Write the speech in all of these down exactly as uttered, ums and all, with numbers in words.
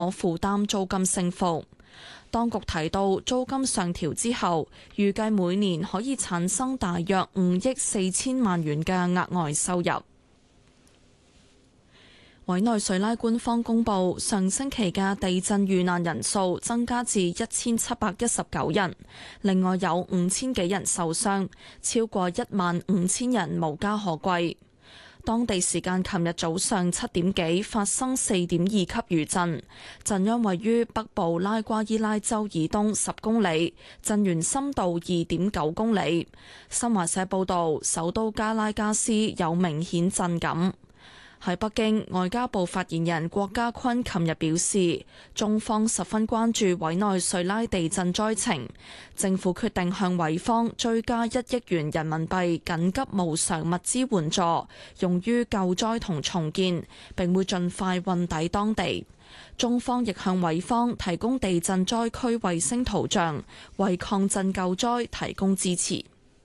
負擔租金升幅。當局提到，租金上調之後，預計每年可以產生大約五億四千萬元嘅額外收入。委內瑞拉官方公布，上星期嘅地震遇難人數增加至一千七百一十九人，另外有五千幾人受傷，超過一萬五千人無家可歸。當地時間琴日早上七點幾發生四點二級餘震，震央位於北部拉瓜伊拉州以東十公里，震源深度二點九公里。新華社報道，首都加拉加斯有明顯震感。喺北京，外交部發言人郭家坤琴日表示，中方十分關注委內瑞拉地震災情，政府決定向委方追加一億元人民幣緊急無償物資援助，用於救災同重建，並會盡快運抵當地。中方亦向委方提供地震災區衛星圖像，為抗震救災提供支持。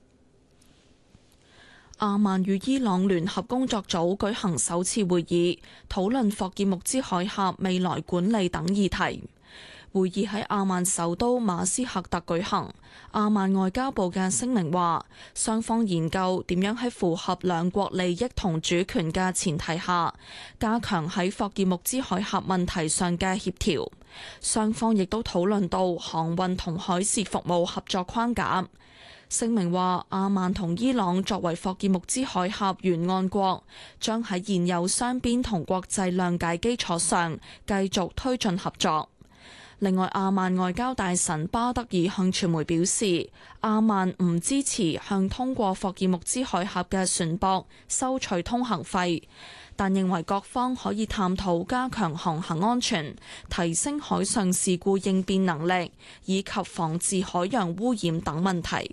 阿曼與伊朗聯合工作組舉行首次會議，討論霍爾木茲海峽未來管理等議題。會議喺阿曼首都馬斯喀特舉行。阿曼外交部嘅聲明話，雙方研究點樣喺符合兩國利益同主權嘅前提下，加強喺霍爾木茲海峽問題上嘅協調。雙方亦都討論到航運同海事服務合作框架。聲明話，阿曼同伊朗作為霍爾木茲海峽沿岸國，將喺現有雙邊同國際諒解基礎上繼續推進合作。另外，阿曼外交大臣巴德爾向傳媒表示，阿曼唔支持向通過霍爾木茲海峽嘅船舶收取通行費，但認為各方可以探討加強航行安全、提升海上事故應變能力以及防治海洋污染等問題。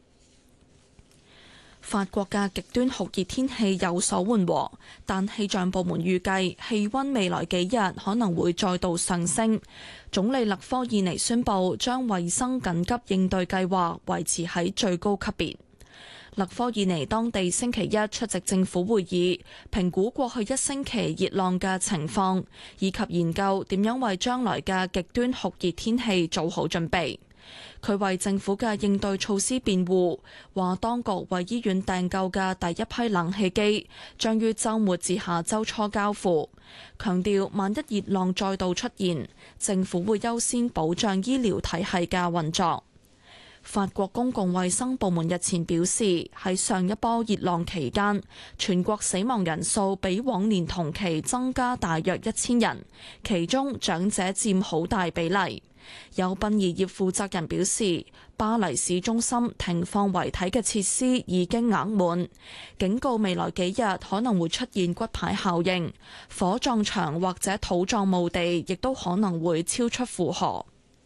法國嘅極端酷熱天氣有所緩和，但氣象部門預計氣溫未來幾日可能會再度上升。總理勒科爾尼宣布將衛生緊急應對計劃維持喺最高級別。勒科爾尼當地星期一出席政府會議，評估過去一星期熱浪嘅情況，以及研究點樣為將來嘅極端酷熱天氣做好準備。佢為政府嘅應對措施辯護，話當局為醫院訂購嘅第一批冷氣機將於週末至下週初交付，強調萬一熱浪再度出現，政府會優先保障醫療體系嘅運作。法國公共衛生部門日前表示，喺上一波熱浪期間，全國死亡人數比往年同期增加大約一千人，其中長者佔好大比例。有殯儀業負責人表示，巴黎市中心停放遺體嘅設施已經額滿，警告未來幾日可能會出現骨牌效應，火葬場或者土葬墓地亦都可能會超出負荷。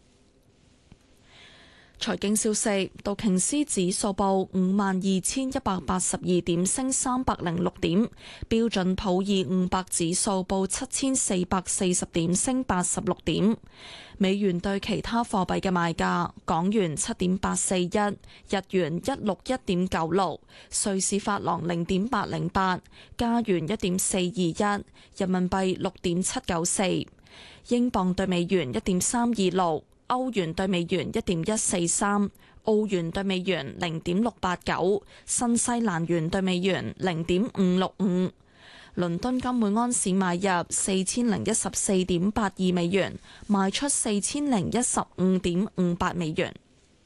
財經消息，道瓊斯指數報五萬二千一百八十二點，升三百零六點；標準普爾五百指數報七千四百四十點，升八十六點。美元對其他貨幣嘅賣價：港元七點八四一，日元一六一點九六，瑞士法郎零點八零八，加元一點四二一，人民幣六點七九四，英鎊對美元一點三二六。歐元對美元一點一四三，澳元對美元零點六八九，新西蘭元對美元零點五六五。倫敦金每安士買入四千零一十四點八二美元，賣出四千零一十五點五八美元。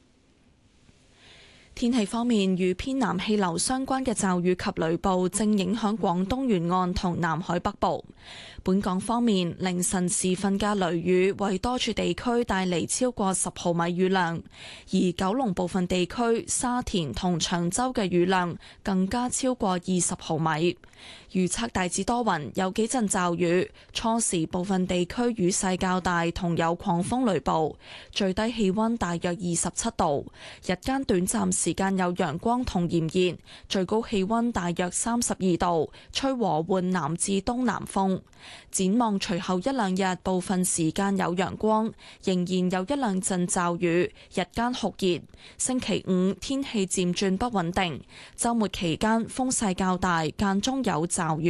天氣方面，與偏南氣流相關嘅驟雨及雷暴正影響廣東沿岸同南海北部。本港方面，凌晨時分嘅雷雨為多處地區帶嚟超過十毫米雨量，而九龍部分地區、沙田同長洲嘅雨量更加超過二十毫米。預測大致多雲，有幾陣驟雨，初時部分地區雨勢較大，同有狂風雷暴，最低氣溫大約二十七度，日間短暫時間有陽光同炎熱，最高氣溫大約三十二度，吹和緩南至東南風。展望隨後一兩日，部分時間有陽光，仍然有一兩陣驟雨，日間酷熱。星期五天氣漸轉不穩定，週末期間風勢較大，間中有驟雨。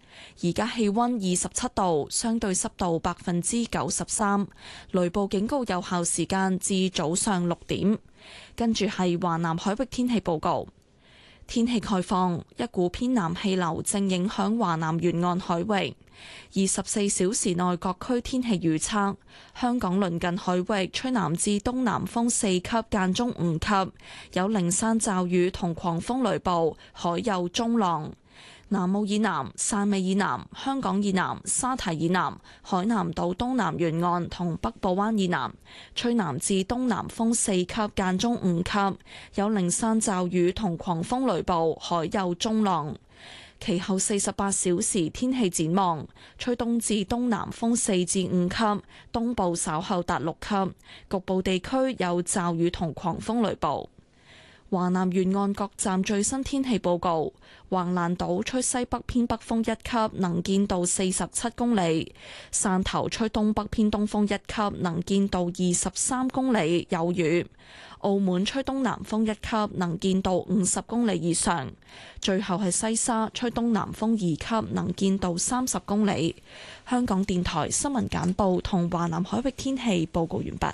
而家氣溫二十七度，相對濕度百分之九十三，雷暴警告有效時間至早上六點。跟住係華南海域天氣報告。天氣概況，一股偏南氣流正影響華南沿岸海域。二十四小時內各區天氣預測：香港鄰近海域吹南至東南風四級間中五級，有零散驟雨同狂風雷暴，海有中浪。南澳以南、汕尾以南、香港以南、沙堤以南、海南島東南沿岸同北部灣以南，吹南至東南風四級間中五級，有零散驟雨同狂風雷暴，海有中浪。其後四十八小時天氣展望，吹東至東南風四至五級，東部稍後達六級，局部地區有驟雨同狂風雷暴。華南沿岸各站最新天氣報告：橫瀾島吹西北偏北風一級，能見度四十七公里；汕頭吹東北偏東風一級，能見度二十三公里，有雨；澳門吹東南風一級，能見度五十公里以上；最後係西沙吹東南風二級，能見度三十公里。香港電台新聞簡報同華南海域天氣報告完畢。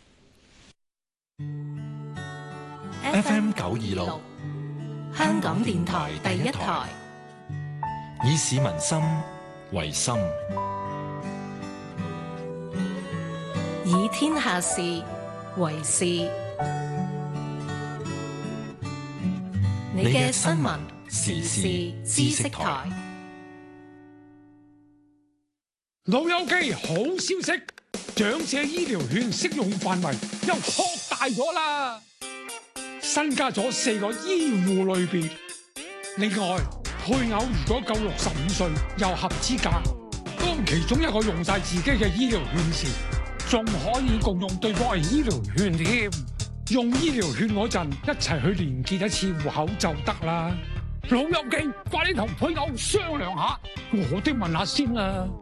F M 九二六，香港電台第一台，以市民心為心， 以天下事為事。你嘅新聞時事知識台。 老友記，好消息，長者醫療券適用範圍又擴大咗啦！新加咗四個醫護類別，另外配偶如果夠六十五歲又合資格，當其中一個用晒自己嘅醫療券時，仲可以共用對方嘅醫療券添。用醫療券嗰陣一齊去連結一次戶口就得啦。老友記，快啲同配偶商量下，我都問下先啦。